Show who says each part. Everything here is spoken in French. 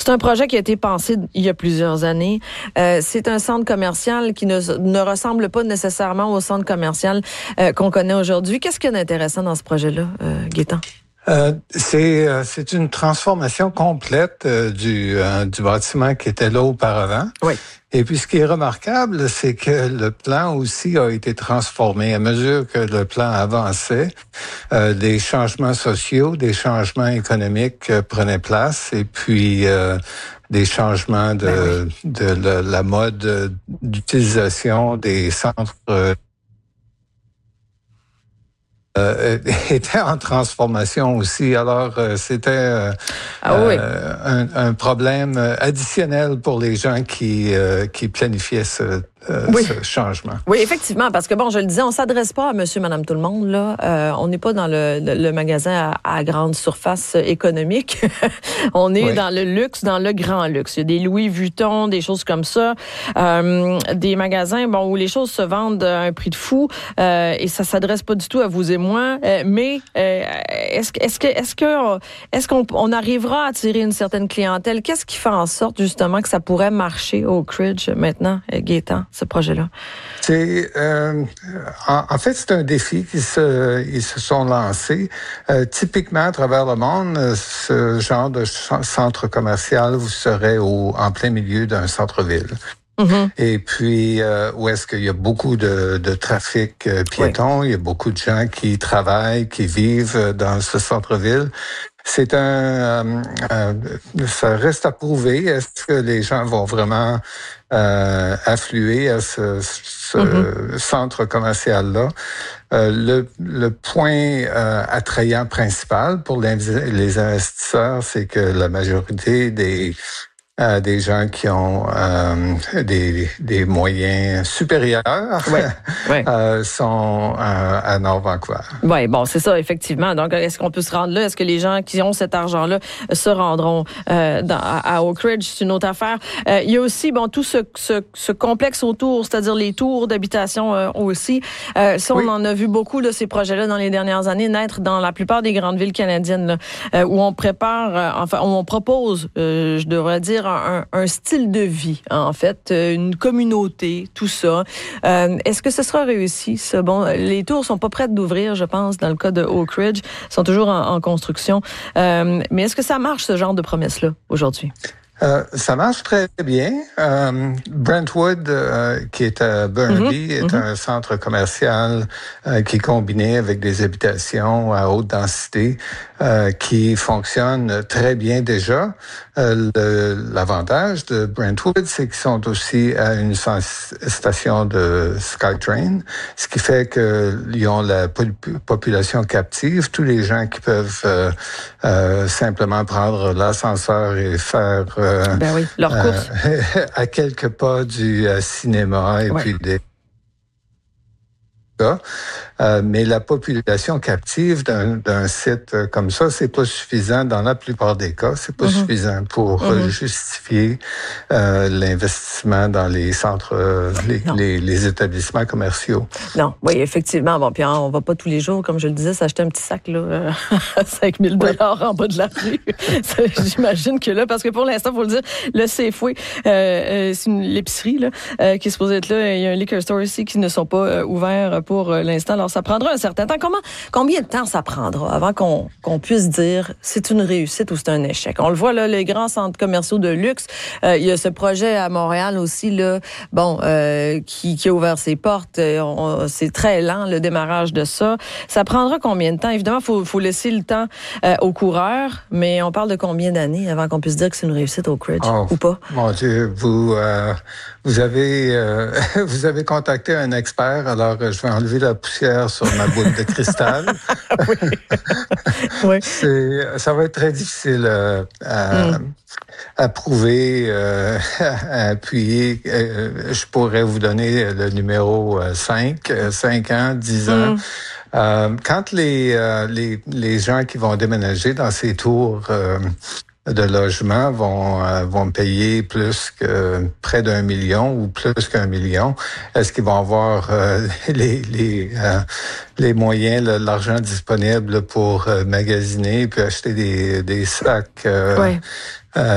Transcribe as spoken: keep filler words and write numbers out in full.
Speaker 1: C'est un projet qui a été pensé il y a plusieurs années. Euh, c'est un centre commercial qui ne, ne ressemble pas nécessairement au centre commercial euh, qu'on connaît aujourd'hui. Qu'est-ce qu'il y a d'intéressant dans ce projet-là, euh, Gaétan?
Speaker 2: Euh, c'est euh, c'est une transformation complète euh, du euh, du bâtiment qui était là auparavant.
Speaker 1: Oui.
Speaker 2: Et puis ce qui est remarquable, c'est que le plan aussi a été transformé à mesure que le plan avançait. Euh, des changements sociaux, des changements économiques euh, prenaient place, et puis euh, des changements de ben oui. de la, la mode d'utilisation des centres. Euh, Euh, était en transformation aussi. Alors, euh, c'était euh, ah oui. euh, un, un problème additionnel pour les gens qui, euh, qui planifiaient ce, euh, oui. ce changement.
Speaker 1: Oui, effectivement, parce que, bon, je le disais, on s'adresse pas à monsieur, madame, tout le monde, là. Euh, on n'est pas dans le, le, le magasin à, à grande surface économique. On est oui. dans le luxe, dans le grand luxe. Il y a des Louis Vuitton, des choses comme ça. Euh, des magasins, bon, où les choses se vendent à un prix de fou, euh, et ça s'adresse pas du tout à vous et moi. Euh, mais euh, est-ce que est-ce que est-ce que est-ce qu'on on arrivera à attirer une certaine clientèle? Qu'est-ce qui fait en sorte justement que ça pourrait marcher au Oak Ridge maintenant, Gaétan, ce projet-là?
Speaker 2: C'est euh, en, en fait c'est un défi qu'ils se ils se sont lancés. Euh, typiquement à travers le monde, ce genre de centre commercial vous serez au en plein milieu d'un centre-ville. Mm-hmm. Et puis, euh, où est-ce qu'il y a beaucoup de, de trafic euh, piéton, oui. Il y a beaucoup de gens qui travaillent, qui vivent dans ce centre-ville. C'est un, euh, euh, ça reste à prouver. Est-ce que les gens vont vraiment euh, affluer à ce, ce mm-hmm. centre commercial-là? Euh, le, le point euh, attrayant principal pour les investisseurs, c'est que la majorité des Euh, des gens qui ont euh, des, des moyens supérieurs
Speaker 1: oui, oui.
Speaker 2: euh, sont euh, à Nord-Vancouver.
Speaker 1: Oui, bon, c'est ça, effectivement. Donc, est-ce qu'on peut se rendre là? Est-ce que les gens qui ont cet argent-là se rendront euh, dans, à Oak Ridge? C'est une autre affaire. Euh, il y a aussi, bon, tout ce, ce, ce complexe autour, c'est-à-dire les tours d'habitation euh, aussi. Euh, ça, on oui. en a vu beaucoup, là, ces projets-là, dans les dernières années, naître dans la plupart des grandes villes canadiennes, là, euh, où on prépare, euh, enfin, où on propose, euh, je devrais dire, Un, un style de vie, en fait, une communauté, tout ça. Euh, est-ce que ce sera réussi, ça? Bon, les tours sont pas prêtes d'ouvrir, je pense, dans le cas de Oak Ridge. Ils sont toujours en, en construction. Euh, mais est-ce que ça marche, ce genre de promesse-là, aujourd'hui?
Speaker 2: Euh, ça marche très bien. Euh, Brentwood, euh, qui est à Burnaby, mm-hmm. est mm-hmm. un centre commercial euh, qui est combiné avec des habitations à haute densité, euh, qui fonctionne très bien déjà. Euh, le, l'avantage de Brentwood, c'est qu'ils sont aussi à une station de SkyTrain, ce qui fait qu'ils ont la population captive, tous les gens qui peuvent euh, euh, simplement prendre l'ascenseur et faire euh,
Speaker 1: ben oui, leur course
Speaker 2: euh, à quelques pas du euh, cinéma et ouais. puis des Euh, mais la population captive d'un, d'un site comme ça, c'est pas suffisant dans la plupart des cas. C'est pas mm-hmm. suffisant pour mm-hmm. justifier euh, l'investissement dans les centres, euh, les, les, les établissements commerciaux.
Speaker 1: Non, oui, effectivement. Bon, puis hein, on va pas tous les jours, comme je le disais, s'acheter un petit sac là à cinq mille dollars en bas de la rue. Ça, j'imagine que là, parce que pour l'instant, faut le dire, le Safeway, euh, euh, c'est une, l'épicerie là euh, qui est supposée être là. Il y a un liquor store ici qui ne sont pas euh, ouverts pour l'instant. Alors, ça prendra un certain temps. Comment, combien de temps ça prendra avant qu'on, qu'on puisse dire c'est une réussite ou c'est un échec? On le voit, là, les grands centres commerciaux de luxe. Euh, il y a ce projet à Montréal aussi, là, bon, euh, qui, qui a ouvert ses portes. On, c'est très lent, le démarrage de ça. Ça prendra combien de temps? Évidemment, il faut, faut laisser le temps euh, aux coureurs, mais on parle de combien d'années avant qu'on puisse dire que c'est une réussite au Oak Ridge, oh, ou pas?
Speaker 2: Mon Dieu, vous, euh, vous, avez, euh, vous avez contacté un expert, alors je vais enlever la poussière sur ma boule de cristal.
Speaker 1: oui. oui.
Speaker 2: C'est, ça va être très difficile euh, à, mm. à prouver, euh, à appuyer. Euh, je pourrais vous donner le numéro cinq, cinq ans, dix ans. Mm. Euh, quand les, euh, les, les gens qui vont déménager dans ces tours euh, de logement vont euh, vont payer plus que près d'un million ou plus qu'un million. Est-ce qu'ils vont avoir euh, les les euh, les moyens, là, l'argent disponible pour euh, magasiner puis acheter des des sacs euh,
Speaker 1: ouais.
Speaker 2: euh,